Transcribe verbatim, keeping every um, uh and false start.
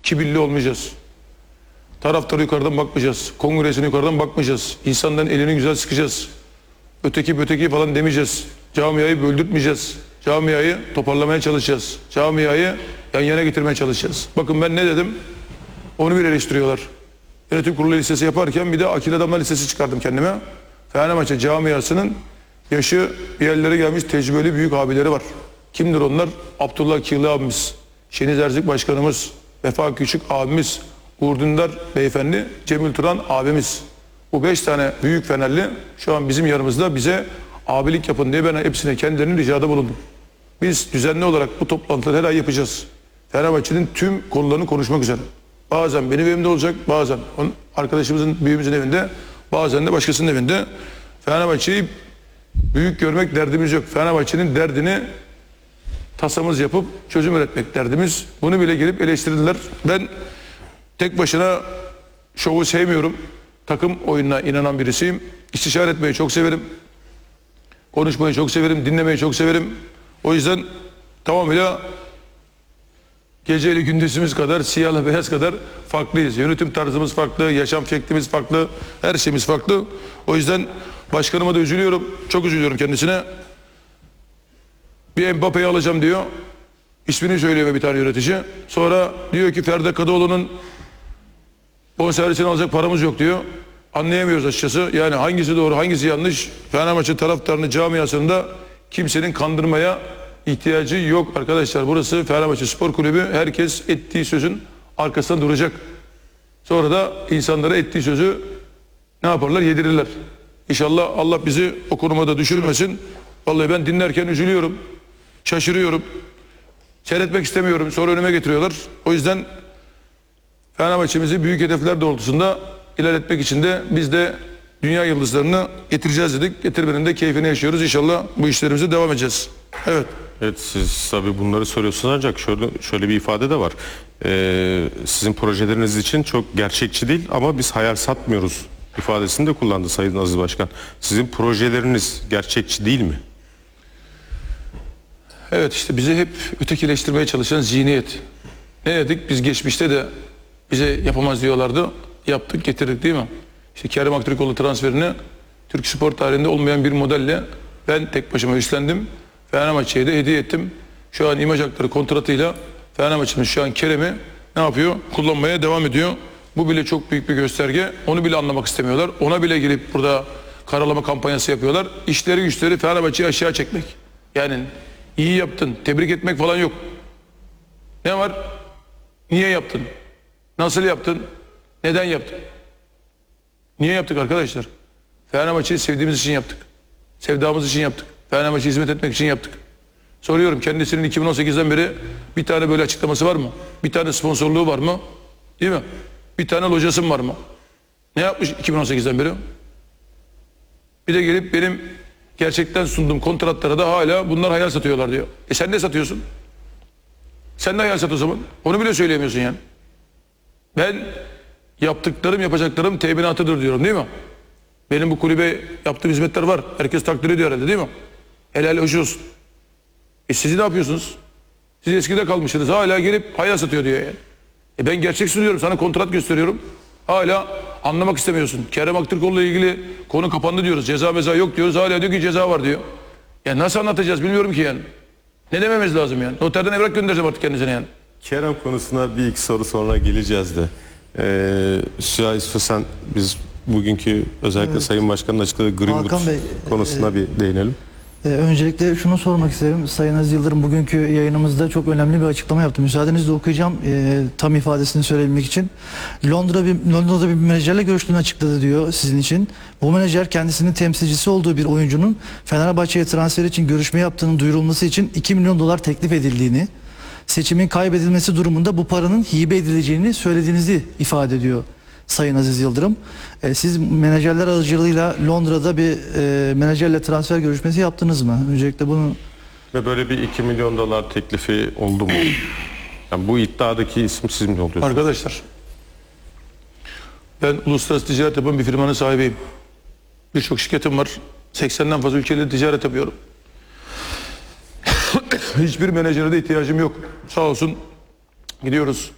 Kibirli olmayacağız. Taraftarı yukarıdan bakmayacağız. Kongresine yukarıdan bakmayacağız. İnsanların elini güzel sıkacağız. Öteki böteki falan demeyeceğiz. Camiayı böldürtmeyeceğiz. Camiayı toparlamaya çalışacağız. Camiayı yan yana getirmeye çalışacağız. Bakın ben ne dedim? Onu bir eleştiriyorlar. Yönetim kurulu listesi yaparken bir de akil adamlar listesi çıkardım kendime. Fenerbahçe camiasının yaşı bir yerlere gelmiş tecrübeli büyük abileri var. Kimdir onlar? Abdullah Kirli abimiz, Şeniz Erzik başkanımız, Vefa Küçük abimiz, Uğur Dündar beyefendi, Cemil Turan abimiz. Bu beş tane büyük Fenerli şu an bizim yanımızda, bize abilik yapın diye ben hepsine kendilerinin ricada bulundum. Biz düzenli olarak bu toplantıları her ay yapacağız. Fenerbahçe'nin tüm konularını konuşmak üzere. Bazen benim evimde olacak, bazen onun arkadaşımızın, büyüğümüzün evinde, bazen de başkasının evinde. Fenerbahçe'yi büyük görmek derdimiz yok. Fenerbahçe'nin derdini tasamız yapıp çözüm üretmek derdimiz. Bunu bile gelip eleştirdiler. Ben tek başına şovu sevmiyorum. Takım oyununa inanan birisiyim. İstişare etmeyi çok severim. Konuşmayı çok severim, dinlemeyi çok severim. O yüzden tamamıyla geceli gündüzümüz kadar, siyahla beyaz kadar farklıyız. Yönetim tarzımız farklı, yaşam şeklimiz farklı, her şeyimiz farklı. O yüzden başkanıma da üzülüyorum, çok üzülüyorum kendisine. Bir Mbappe'yi alacağım diyor. İsmini söylüyor bir tane yönetici. Sonra diyor ki Ferdi Kadıoğlu'nun bonservisini alacak paramız yok diyor. Anlayamıyoruz açıkçası. Yani hangisi doğru, hangisi yanlış? Fenerbahçe taraftarını, camiasında kimsenin kandırmaya ihtiyacı yok arkadaşlar. Burası Fenerbahçe Spor Kulübü. Herkes ettiği sözün arkasında duracak. Sonra da insanlara ettiği sözü ne yaparlar? Yedirirler. İnşallah Allah bizi o konuma da düşürmesin. Vallahi ben dinlerken üzülüyorum. Şaşırıyorum. Seyretmek istemiyorum. Sonra önüme getiriyorlar. O yüzden Fenerbahçe'mizi büyük hedefler doğrultusunda ilerletmek için de biz de dünya yıldızlarını getireceğiz dedik. Getirmenin de keyfini yaşıyoruz. İnşallah bu işlerimize devam edeceğiz. Evet. Evet, siz tabii bunları söylüyorsunuz ancak şöyle şöyle bir ifade de var. Ee, sizin projeleriniz için çok gerçekçi değil ama biz hayal satmıyoruz ifadesini de kullandı Sayın Aziz Başkan. Sizin projeleriniz gerçekçi değil mi? Evet, işte bizi hep ötekileştirmeye çalışan zihniyet. Ne dedik? Biz geçmişte de bize yapamaz diyorlardı. Yaptık, getirdik değil mi? İşte Kerem Aktürkoğlu transferini Türk spor tarihinde olmayan bir modelle ben tek başıma üstlendim. Fenerbahçe'ye de hediye ettim. Şu an imaj hakları kontratıyla Fenerbahçe'miz şu an Kerem'i ne yapıyor? Kullanmaya devam ediyor. Bu bile çok büyük bir gösterge. Onu bile anlamak istemiyorlar. Ona bile girip burada karalama kampanyası yapıyorlar. İşleri güçleri Fenerbahçe'yi aşağı çekmek. Yani iyi yaptın, tebrik etmek falan yok. Ne var? Niye yaptın? Nasıl yaptın? Neden yaptın? Niye yaptık arkadaşlar? Fenerbahçe'yi sevdiğimiz için yaptık. Sevdamız için yaptık. Fenerbahçe'ye hizmet etmek için yaptık. Soruyorum, kendisinin iki bin on sekizden beri bir tane böyle açıklaması var mı? Bir tane sponsorluğu var mı? Değil mi? Bir tane lojası var mı? Ne yapmış iki bin on sekizden beri? Bir de gelip benim gerçekten sunduğum kontratlara da hala bunlar hayal satıyorlar diyor. E sen ne satıyorsun? Sen de hayal sat o zaman. Onu bile söyleyemiyorsun yani. Ben yaptıklarım, yapacaklarım teminatıdır diyorum değil mi? Benim bu kulübe yaptığım hizmetler var. Herkes takdir ediyor herhalde değil mi? Helal hoş olsun. E siz ne yapıyorsunuz? Siz eskide kalmışsınız. Hala gelip hayal satıyor diyor yani. E ben gerçek sunuyorum. Sana kontrat gösteriyorum. Hala anlamak istemiyorsun. Kerem Aktürkoğlu'yla ilgili konu kapandı diyoruz. Ceza meza yok diyoruz. Hala diyor ki ceza var diyor. Ya nasıl anlatacağız bilmiyorum ki yani. Ne dememiz lazım yani? Noterden evrak göndereceğim artık kendisine yani. Kerem konusuna bir iki soru sonra geleceğiz de. Ee, Süha istiyorsan biz bugünkü özellikle evet. Sayın Başkan'ın açıkladığı Greenwood Bey, konusuna e, bir değinelim. E, öncelikle şunu sormak isterim. Sayın Aziz Yıldırım bugünkü yayınımızda çok önemli bir açıklama yaptı. Müsaadenizle okuyacağım e, tam ifadesini söylemek için. Londra bir, Londra'da bir menajerle görüştüğünü açıkladı diyor sizin için. Bu menajer kendisinin temsilcisi olduğu bir oyuncunun Fenerbahçe'ye transfer için görüşme yaptığının duyurulması için iki milyon dolar teklif edildiğini, seçimin kaybedilmesi durumunda bu paranın hibe edileceğini söylediğinizi ifade ediyor Sayın Aziz Yıldırım. E, siz menajerler aracılığıyla Londra'da bir e, menajerle transfer görüşmesi yaptınız mı? Öncelikle bunu... Ve böyle bir iki milyon dolar teklifi oldu mu? Yani bu iddiadaki isim siz mi oluyorsunuz? Arkadaşlar, ben uluslararası ticaret yapan bir firmanın sahibiyim. Birçok şirketim var. seksenden fazla ülkeyle ticaret yapıyorum. Hiçbir menajere de ihtiyacım yok. Sağ olsun gidiyoruz.